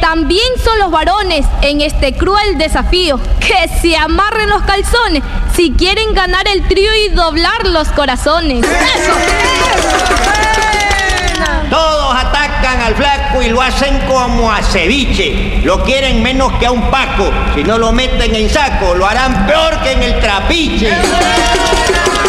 también son los varones en este cruel desafío. Que se amarren los calzones si quieren ganar el trío y doblar los corazones. Todos atacan al flaco y lo hacen como a ceviche. Lo quieren menos que a un Paco. Si no lo meten en saco, lo harán peor que en el trapiche.